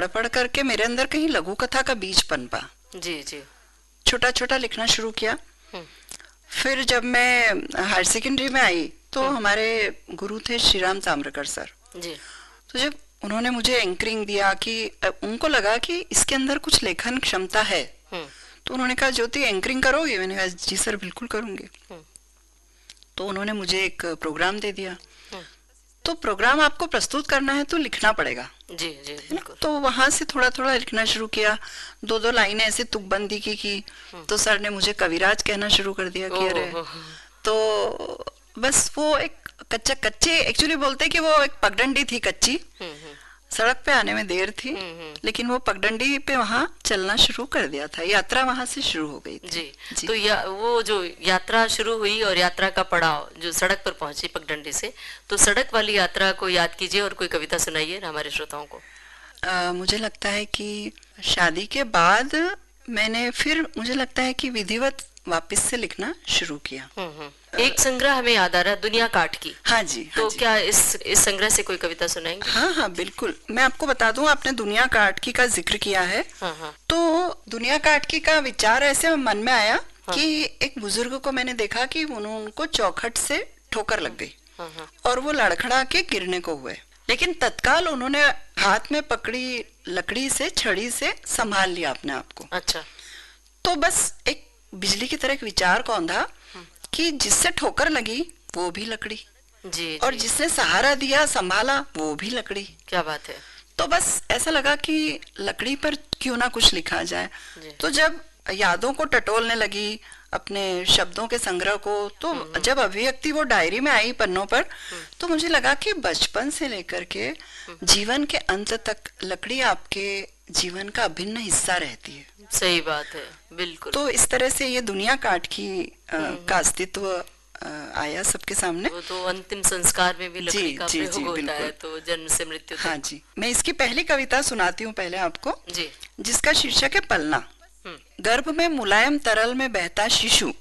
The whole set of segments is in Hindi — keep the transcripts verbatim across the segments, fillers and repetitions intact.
पढ़ पढ़ करके मेरे अंदर कहीं लघु कथा का बीज पनपा। जी जी। छोटा छोटा लिखना शुरू किया। फिर जब मैं हायर सेकेंडरी में आई तो हमारे गुरु थे श्री राम ताम्रकर सर जी। तो जब उन्होंने मुझे एंकरिंग दिया कि उनको लगा कि इसके अंदर कुछ लेखन क्षमता है, तो उन्होंने कहा ज्योति एंकरिंग करोगे? मैंने कहा जी सर बिल्कुल करूंगी। तो उन्होंने मुझे एक प्रोग्राम दे दिया। तो प्रोग्राम आपको प्रस्तुत करना है तो लिखना पड़ेगा। जी जी बिल्कुल। तो वहां से थोड़ा थोड़ा लिखना शुरू किया। दो दो लाइनें ऐसे तुकबंदी की की तो सर ने मुझे कविराज कहना शुरू कर दिया कि अरे, तो बस वो एक कच्चा कच्चे एक्चुअली बोलते कि वो एक पगडंडी थी कच्ची, सड़क पे आने में देर थी, लेकिन वो पगडंडी पे वहाँ चलना शुरू कर दिया था। यात्रा वहां से शुरू हो गई थी। जी, जी। तो या, वो जो यात्रा शुरू हुई और यात्रा का पड़ाव जो सड़क पर पहुंची पगडंडी से, तो सड़क वाली यात्रा को याद कीजिए और कोई कविता सुनाइए हमारे श्रोताओं को। आ, मुझे लगता है कि शादी के बाद मैंने फिर मुझे लगता है कि विधिवत वापस से लिखना शुरू किया। एक संग्रह हमें याद आ रहा है, दुनिया काट की। हाँ जी। तो हाँ जी। क्या इस इस संग्रह से कोई कविता सुनाएंगे? हाँ हाँ बिल्कुल। मैं आपको बता दूं, आपने दुनिया काट की का जिक्र किया है। हाँ हाँ। तो दुनिया काट की का विचार ऐसे मन में आया हाँ। कि एक बुजुर्ग को मैंने देखा कि उनको चौखट से ठोकर लग गई हाँ हाँ। और वो लड़खड़ा के गिरने को हुए, लेकिन तत्काल उन्होंने हाथ में पकड़ी लकड़ी से छड़ी से संभाल लिया अपने आप को। अच्छा। तो बस एक बिजली की तरह एक विचार कौंधा कि जिससे ठोकर लगी वो भी लकड़ी, जी, और जी। जिसने सहारा दिया संभाला वो भी लकड़ी। क्या बात है। तो बस ऐसा लगा कि लकड़ी पर क्यों ना कुछ लिखा जाए। तो जब यादों को टटोलने लगी अपने शब्दों के संग्रह को, तो जब अभिव्यक्ति वो डायरी में आई पन्नों पर, तो मुझे लगा कि बचपन से लेकर के जीवन के अंत तक लकड़ी आपके जीवन का अभिन्न हिस्सा रहती है। सही बात है, बिल्कुल। तो इस तरह से ये दुनिया काट की आ, का अस्तित्व आया सबके सामने। वो तो अंतिम संस्कार में भी लकड़ी का प्रयोग होता है, तो जन्म से मृत्यु तक। हाँ जी। मैं इसकी पहली कविता सुनाती हूँ पहले आपको जी, जिसका शीर्षक है पलना। गर्भ में मुलायम तरल में बहता शिशु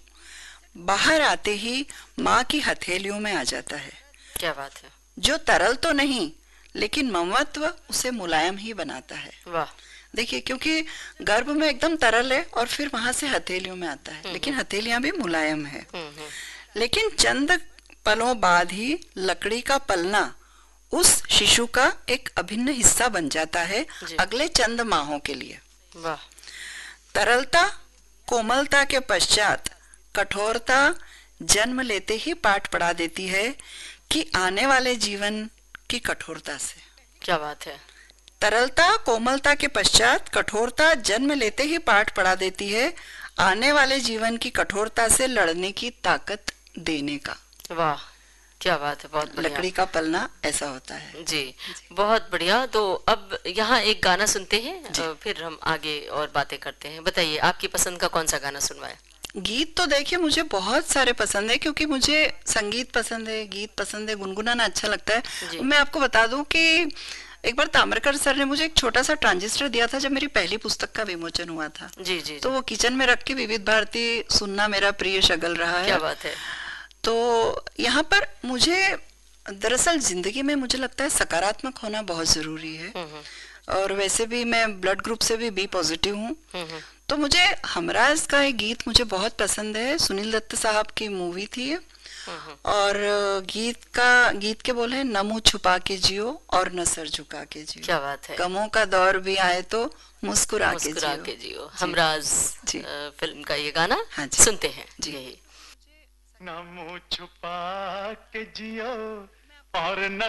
बाहर आते ही माँ की हथेलियों में आ जाता है। क्या बात है। जो तरल तो नहीं लेकिन ममत्व उसे मुलायम ही बनाता है। वाह। देखिए, क्योंकि गर्भ में एकदम तरल है और फिर वहां से हथेलियों में आता है, लेकिन हथेलियां भी मुलायम है। लेकिन चंद पलों बाद ही लकड़ी का पलना उस शिशु का एक अभिन्न हिस्सा बन जाता है अगले चंद माहों के लिए। वाह। तरलता कोमलता के पश्चात कठोरता जन्म लेते ही पाठ पढ़ा देती है कि आने वाले जीवन की कठोरता से। क्या बात है। तरलता कोमलता के पश्चात कठोरता जन्म लेते ही पाठ पढ़ा देती है आने वाले जीवन की कठोरता से लड़ने की ताकत देने का। वाह, क्या बात है, बहुत बढ़िया। लकड़ी का पलना ऐसा होता है। जी, जी। बहुत बढ़िया। तो अब यहाँ एक गाना सुनते हैं, फिर हम आगे और बातें करते हैं। बताइए आपकी पसंद का कौन सा गाना सुनवाए? गीत तो देखिए मुझे बहुत सारे पसंद है, क्योंकि मुझे संगीत पसंद है, गीत पसंद है, गुनगुनाना अच्छा लगता है। मैं आपको बता दूं कि एक बार ताम्रकर सर ने मुझे एक छोटा सा ट्रांजिस्टर दिया था जब मेरी पहली पुस्तक का विमोचन हुआ था। जी, जी, तो वो किचन में रख के विविध भारती सुनना मेरा प्रिय शगल रहा है। क्या बात है। तो यहाँ पर मुझे दरअसल जिंदगी में मुझे लगता है सकारात्मक होना बहुत जरूरी है, और वैसे भी मैं ब्लड ग्रुप से भी बी पॉजिटिव हूँ। तो मुझे हमराज का एक गीत मुझे बहुत पसंद है। सुनील दत्त साहब की मूवी थी, और गीत का गीत के बोल है न मुंह छुपा के जियो और न सर झुका के जियो। क्या बात है। गमों का दौर भी आए तो मुस्कुरा के जियो, के जियो। हमराज फिल्म का ये गाना हाँ सुनते हैं जी। न मुंह छुपा के जियो और न